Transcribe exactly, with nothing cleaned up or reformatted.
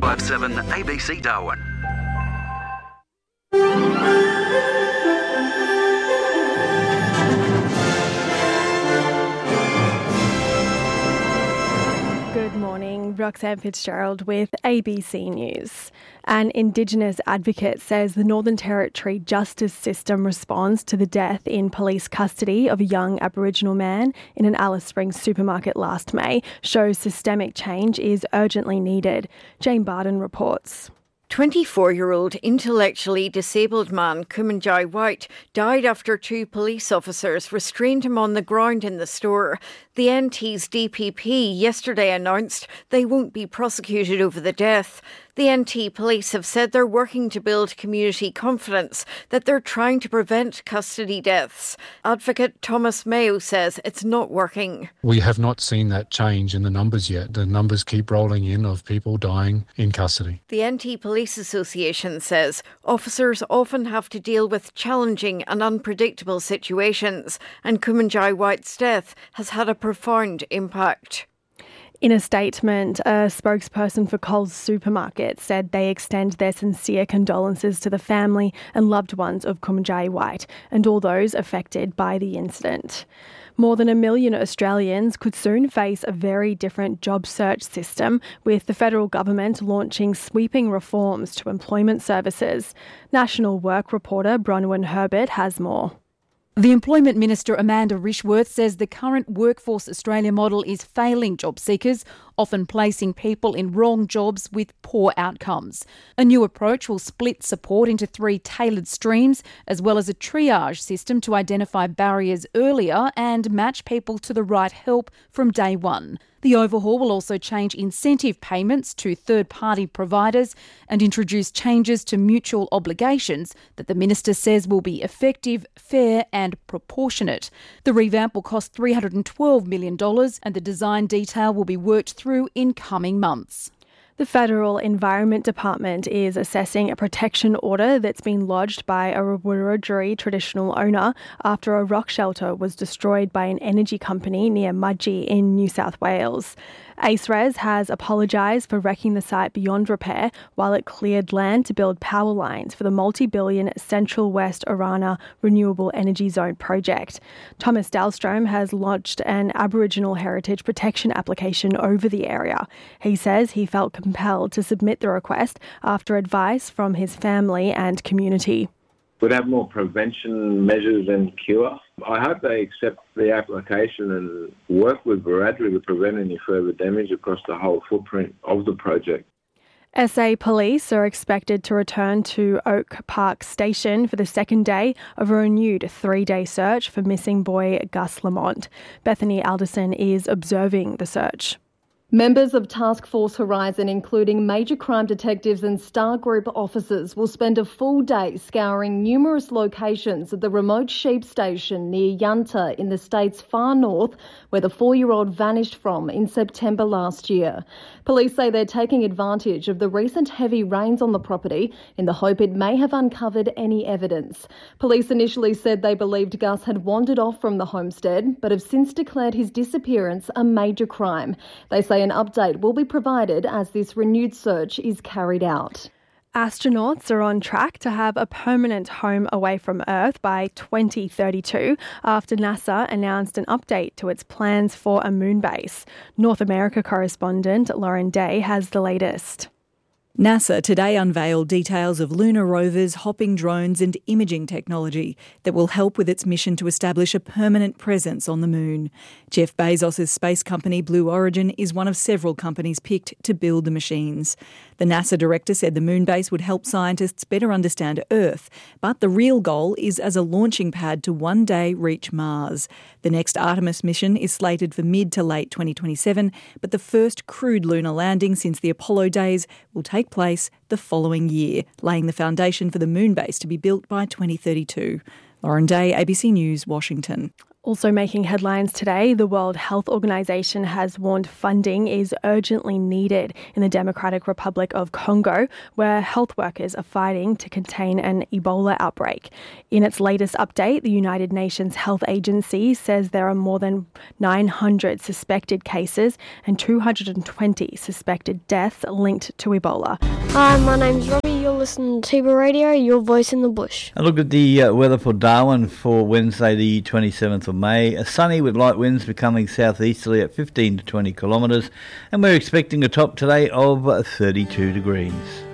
five seven A B C Darwin. Good morning, Roxanne Fitzgerald with A B C News. An Indigenous advocate says the Northern Territory justice system response to the death in police custody of a young Aboriginal man in an Alice Springs supermarket last May shows systemic change is urgently needed. Jane Barden reports. twenty-four-year-old intellectually disabled man Kumanjai White died after two police officers restrained him on the ground in the store. The N T's D P P yesterday announced they won't be prosecuted over the death. The N T police have said they're working to build community confidence, that they're trying to prevent custody deaths. Advocate Thomas Mayo says it's not working. We have not seen that change in the numbers yet. The numbers keep rolling in of people dying in custody. The N T Police Association says officers often have to deal with challenging and unpredictable situations, and Kumanjai White's death has had a profound impact. In a statement, a spokesperson for Coles Supermarket said they extend their sincere condolences to the family and loved ones of Kumanjai White and all those affected by the incident. More than a million Australians could soon face a very different job search system, with the federal government launching sweeping reforms to employment services. National Work reporter Bronwyn Herbert has more. The Employment Minister Amanda Rishworth says the current Workforce Australia model is failing job seekers, often placing people in wrong jobs with poor outcomes. A new approach will split support into three tailored streams, as well as a triage system to identify barriers earlier and match people to the right help from day one. The overhaul will also change incentive payments to third-party providers and introduce changes to mutual obligations that the Minister says will be effective, fair and proportionate. The revamp will cost three hundred twelve million dollars and the design detail will be worked through in coming months. The Federal Environment Department is assessing a protection order that's been lodged by a Wiradjuri traditional owner after a rock shelter was destroyed by an energy company near Mudgee in New South Wales. AceRes has apologised for wrecking the site beyond repair while it cleared land to build power lines for the multi-billion Central West Orana Renewable Energy Zone project. Thomas Dahlstrom has lodged an Aboriginal heritage protection application over the area. He says he felt compelled to submit the request after advice from his family and community. We'd have more prevention measures and cure. I hope they accept the application and work with Wiradjuri to prevent any further damage across the whole footprint of the project. S A Police are expected to return to Oak Park Station for the second day of a renewed three-day search for missing boy Gus Lamont. Bethany Alderson is observing the search. Members of Task Force Horizon, including major crime detectives and Star Group officers, will spend a full day scouring numerous locations at the remote sheep station near Yunta in the state's far north, where the four-year-old vanished from in September last year. Police say they're taking advantage of the recent heavy rains on the property in the hope it may have uncovered any evidence. Police initially said they believed Gus had wandered off from the homestead, but have since declared his disappearance a major crime. They say an update will be provided as this renewed search is carried out. Astronauts are on track to have a permanent home away from Earth by twenty thirty-two after NASA announced an update to its plans for a moon base. North America correspondent Lauren Day has the latest. NASA today unveiled details of lunar rovers, hopping drones and imaging technology that will help with its mission to establish a permanent presence on the moon. Jeff Bezos' space company Blue Origin is one of several companies picked to build the machines. The NASA director said the moon base would help scientists better understand Earth, but the real goal is as a launching pad to one day reach Mars. The next Artemis mission is slated for mid to late twenty twenty-seven, but the first crewed lunar landing since the Apollo days will take place the following year, laying the foundation for the moon base to be built by twenty thirty-two. Lauren Day, A B C News, Washington. Also making headlines today, the World Health Organization has warned funding is urgently needed in the Democratic Republic of Congo, where health workers are fighting to contain an Ebola outbreak. In its latest update, the United Nations Health Agency says there are more than nine hundred suspected cases and two hundred twenty suspected deaths linked to Ebola. Hi, my name's Robbie. You're listening to Tiba Radio, your voice in the bush. A look at the uh, weather for Darwin for Wednesday the twenty-seventh of May. A sunny with light winds becoming southeasterly at fifteen to twenty kilometres, and we're expecting a top today of thirty-two degrees.